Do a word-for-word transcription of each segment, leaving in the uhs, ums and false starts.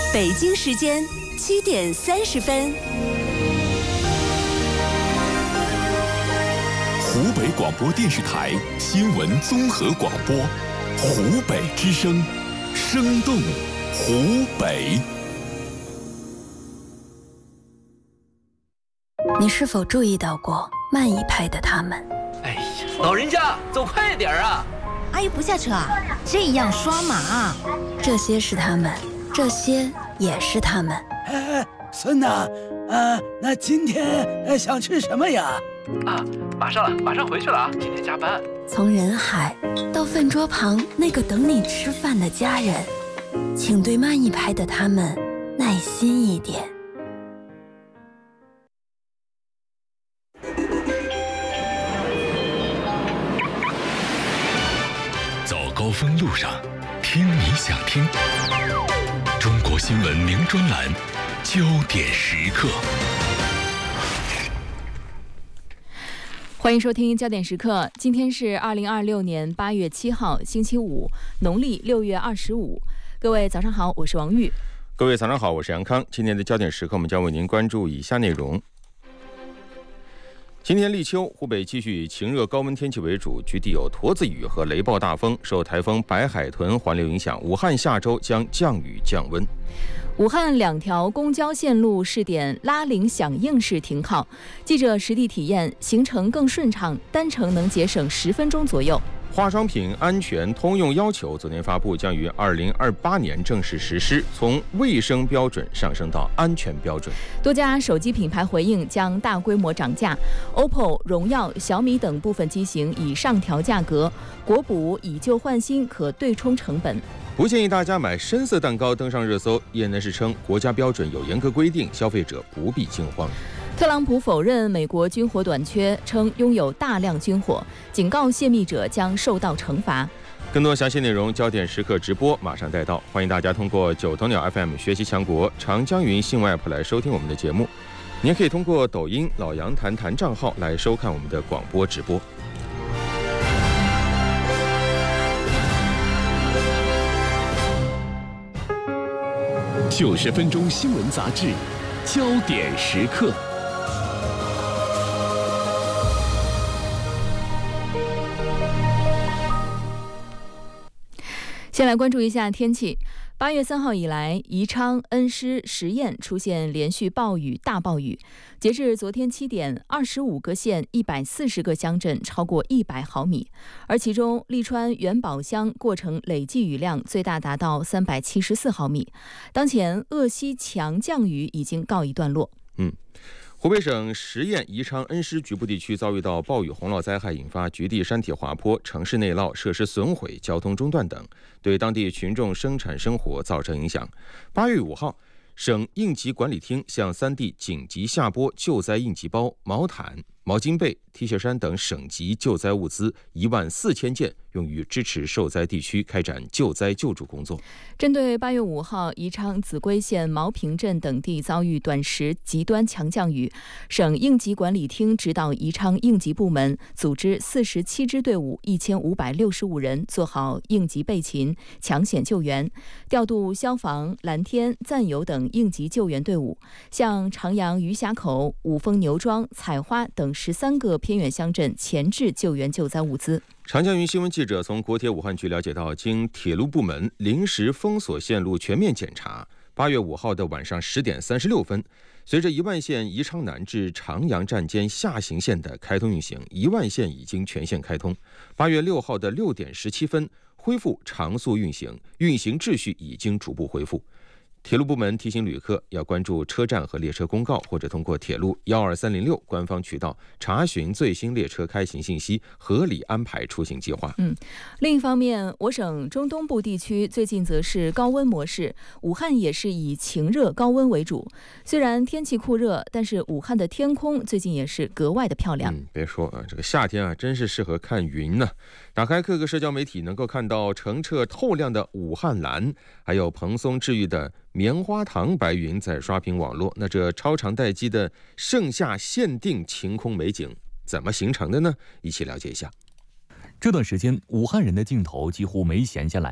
北京时间七点三十分。 湖北广播电视台新闻综合广播，湖北之声，生动湖北。 你是否注意到过慢一拍的他们？ 哎呀，老人家走快点啊！ 阿姨不下车啊，这样刷码啊。 这些是他们，这些也是他们。 哎，孙呐，啊，那今天想吃什么呀？ 啊，马上了，马上回去了啊，今天加班。 从人海到饭桌旁那个等你吃饭的家人，请对慢一拍的他们耐心一点。 走高峰路上，听你想听。中国新闻名专栏，焦点时刻。 欢迎收听焦点时刻，今天是二零二六年八月七号，星期五，农历六月二十五。各位早上好，我是王玉。 各位早上好，我是杨康。今天的焦点时刻，我们将为您关注以下内容。今天立秋，湖北继续以晴热高温天气为主，局地有沱子雨和雷暴大风。受台风白海豚环流影响，武汉下周将降雨降温。 武汉两条公交线路试点拉铃响应式停靠，记者实地体验，行程更顺畅，单程能节省十分钟左右。 化妆品安全通用要求昨天发布，将于二零二八年正式实施，从卫生标准上升到安全标准。 多家手机品牌回应将大规模涨价 ，O P P O、荣耀、小米等部分机型已上调价格，国补以旧换新可对冲成本。 不建议大家买深色蛋糕登上热搜，业内人士称国家标准有严格规定，消费者不必惊慌。 特朗普否认美国军火短缺，称拥有大量军火，警告泄密者将受到惩罚。 更多详细内容，焦点时刻直播马上带到，欢迎大家通过九头鸟 F M 学习强国、长江云信用 App 来收听我们的节目。您也可以通过抖音老杨谈谈账号来收看我们的广播直播。 九十分钟新闻杂志，焦点时刻。 先来关注一下天气。八月三号以来，宜昌、恩施、十堰出现连续暴雨、大暴雨。截至昨天七点，二十五个县、一百四十个乡镇超过一百毫米，而其中利川元宝乡过程累计雨量最大达到三百七十四毫米。当前鄂西强降雨已经告一段落。 嗯。湖北省十堰、宜昌、恩施局部地区遭遇到暴雨洪涝灾害，引发局地山体滑坡、城市内涝、设施损毁、交通中断等，对当地群众生产生活造成影响。八月五号，省应急管理厅向三地紧急下拨救灾应急包、毛毯、毛巾被、T 恤衫等省级救灾物资一万四千件，用于支持受灾地区开展救灾救助工作。 针对八月五号宜昌秭归县毛坪镇等地遭遇短时极端强降雨，省应急管理厅指导宜昌应急部门组织四十七支队伍一千五百六十五人做好应急备勤、抢险救援，调度消防、蓝天、赞友等应急救援队伍，向长阳余峡口、五峰牛庄、采花等十三个偏远乡镇前置救援救灾物资。 长江云新闻记者从国铁武汉局了解到，经铁路部门临时封锁线路全面检查，八月五号的晚上十点三十六分，随着一万线宜昌南至长阳站间下行线的开通运行，一万线已经全线开通。八月六号的六点十七分恢复常速运行，运行秩序已经逐步恢复。铁路部门提醒旅客要关注车站和列车公告，或者通过铁路一二三零六官方渠道查询最新列车开行信息，合理安排出行计划。 嗯，另一方面，我省中东部地区最近则是高温模式，武汉也是以晴热高温为主。虽然天气酷热，但是武汉的天空最近也是格外的漂亮。 嗯，别说啊，这个夏天啊，真是适合看云呢。打开各个社交媒体，能够看到澄澈透亮的武汉蓝，还有蓬松治愈的棉花糖白云在刷屏网络。那这超长待机的盛夏限定晴空美景怎么形成的呢？一起了解一下。 这段时间，武汉人的镜头几乎没闲下来。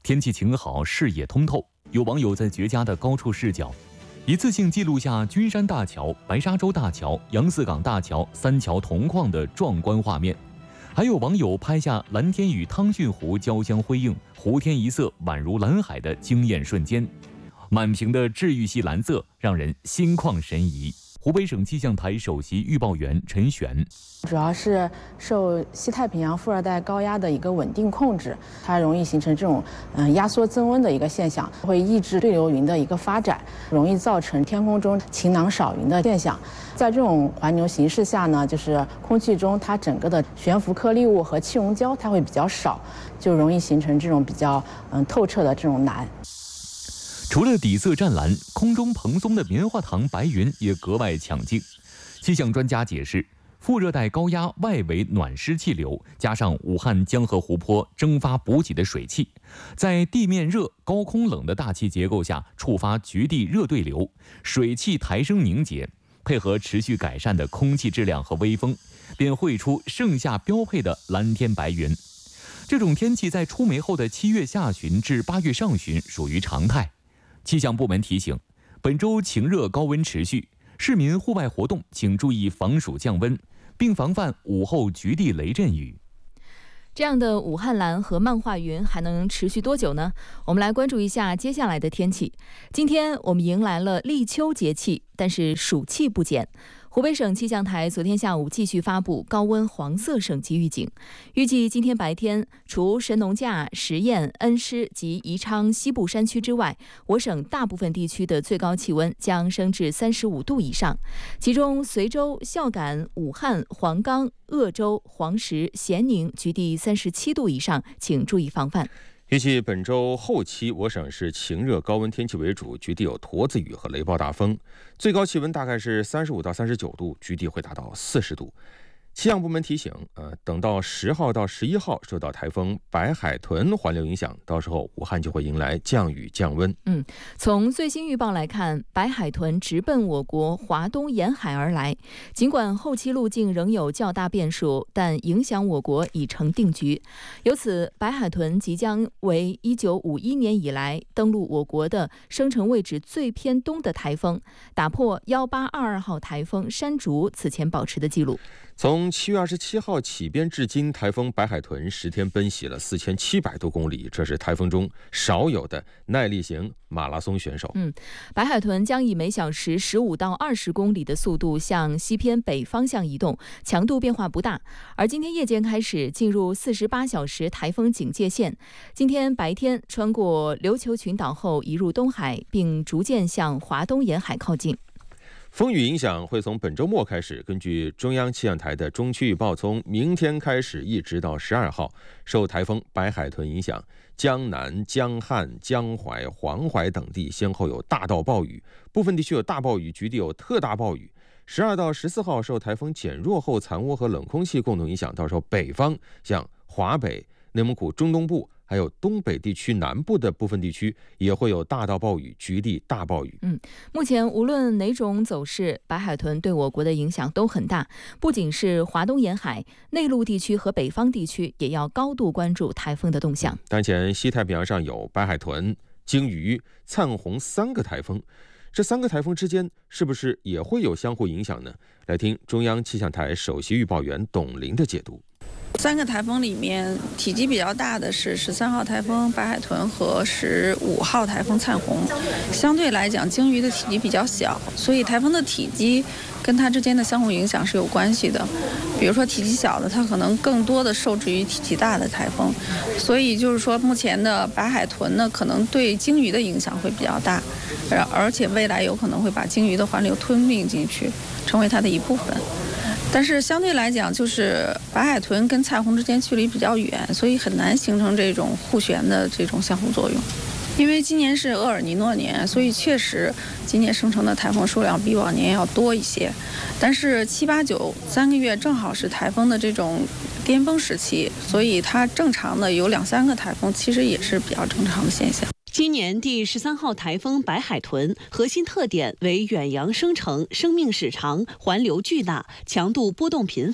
天气晴好，视野通透。有网友在绝佳的高处视角，一次性记录下君山大桥、白沙洲大桥、杨泗港大桥三桥同框的壮观画面。还有网友拍下蓝天与汤逊湖交相辉映，湖天一色宛如蓝海的惊艳瞬间，满屏的治愈系蓝色让人心旷神怡。湖北省气象台首席预报员陈璇， 主要是受西太平洋副热带高压的一个稳定控制，它容易形成这种嗯压缩增温的一个现象，会抑制对流云的一个发展，容易造成天空中晴囊少云的现象。在这种环流形势下呢，就是空气中它整个的悬浮颗粒物和气溶胶它会比较少，就容易形成这种比较嗯透彻的这种蓝。 除了底色湛蓝，空中蓬松的棉花糖白云也格外抢镜。气象专家解释，副热带高压外围暖湿气流加上武汉江河湖泊蒸发补给的水汽，在地面热、高空冷的大气结构下触发局地热对流，水汽抬升凝结，配合持续改善的空气质量和微风，便绘出盛夏标配的蓝天白云。这种天气在出梅后的七月下旬至八月上旬属于常态。气象部门提醒，本周晴热高温持续，市民户外活动请注意防暑降温，并防范午后局地雷阵雨。 这样的武汉蓝和漫画云还能持续多久呢？我们来关注一下接下来的天气。今天我们迎来了立秋节气，但是暑气不减。湖北省气象台昨天下午继续发布高温黄色省级预警，预计今天白天，除神农架、十堰、恩施及宜昌西部山区之外，我省大部分地区的最高气温将升至三十五度以上，其中随州、孝感、武汉、黄冈、鄂州、黄石、咸宁局地三十七度以上，请注意防范。 预计本周后期，我省是晴热高温天气为主，局地有沱子雨和雷暴大风，最高气温大概是三十五到三十九度，局地会达到四十度。气象部门提醒，呃，等到十号到十一号受到台风白海豚环流影响，到时候武汉就会迎来降雨降温。 嗯，从最新预报来看，白海豚直奔我国华东沿海而来，尽管后期路径仍有较大变数，但影响我国已成定局。由此，白海豚即将为一九五一年以来登陆我国的生成位置最偏东的台风，打破幺八二二号台风山竹此前保持的记录。 从七月二十七号起编至今，台风白海豚十天奔袭了四千七百多公里，这是台风中少有的耐力型马拉松选手。 嗯，白海豚将以每小时十五到二十公里的速度向西偏北方向移动，强度变化不大。而今天夜间开始进入四十八小时台风警戒线，今天白天穿过琉球群岛后移入东海，并逐渐向华东沿海靠近。 风雨影响会从本周末开始，根据中央气象台的中期预报，从明天开始一直到十二号，受台风白海豚影响，江南、江汉、江淮、黄淮等地先后有大到暴雨，部分地区有大暴雨，局地有特大暴雨。十二到十四号受台风减弱后残涡和冷空气共同影响，到时候北方像华北、内蒙古中东部还有东北地区南部的部分地区也会有大到暴雨，局地大暴雨。 嗯，目前无论哪种走势，白海豚对我国的影响都很大。不仅是华东沿海，内陆地区和北方地区也要高度关注台风的动向。 当前西太平洋上有白海豚、鲸鱼、灿红三个台风，这三个台风之间是不是也会有相互影响呢？来听中央气象台首席预报员董琳的解读。 三个台风里面，体积比较大的是十三号台风白海豚和十五号台风灿红。相对来讲，鲸鱼的体积比较小，所以台风的体积跟它之间的相互影响是有关系的。比如说体积小的，它可能更多的受制于体积大的台风，所以就是说，目前的白海豚呢，可能对鲸鱼的影响会比较大，而且未来有可能会把鲸鱼的环流吞并进去，成为它的一部分。但是相对来讲，就是白海豚跟灿红之间距离比较远，所以很难形成这种互旋的这种相互作用。因为今年是厄尔尼诺年，所以确实今年生成的台风数量比往年要多一些。但是七八九三个月正好是台风的这种巅峰时期，所以它正常的有两三个台风，其实也是比较正常的现象。 今年第十三号台风白海豚核心特点为远洋生成，生命史长，环流巨大，强度波动频繁。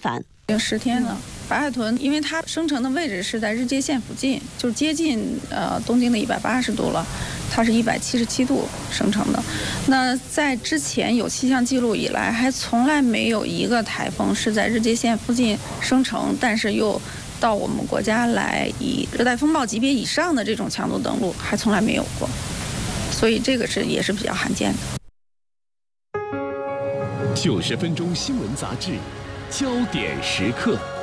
已经十天了。白海豚因为它生成的位置是在日界线附近，就接近呃东经的一百八十度了，它是一百七十七度生成的。那在之前有气象记录以来，还从来没有一个台风是在日界线附近生成，但是又到我们国家来以热带风暴级别以上的这种强度登陆，还从来没有过，所以这个是也是比较罕见的。 九十分钟新闻杂志，焦点时刻。